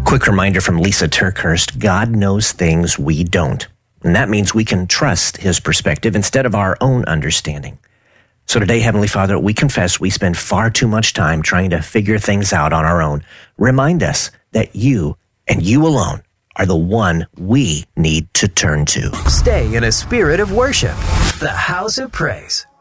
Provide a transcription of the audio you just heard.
Quick reminder from Lisa Turkhurst, God knows things we don't. And that means we can trust his perspective instead of our own understanding. So today, Heavenly Father, we confess we spend far too much time trying to figure things out on our own. Remind us that you and you alone are the one we need to turn to. Stay in a spirit of worship. The House of Praise.